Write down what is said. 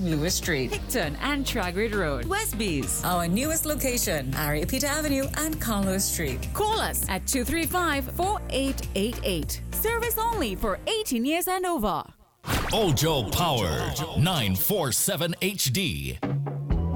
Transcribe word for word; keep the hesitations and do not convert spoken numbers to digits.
Lewis Street, Hickton and Tragrid Road, Westbees. our newest location, Ariapita Avenue and Conlow Street. Call us at two three five, four eight eight eight. Service only for eighteen years and over. Ojo Power nine forty-seven H D.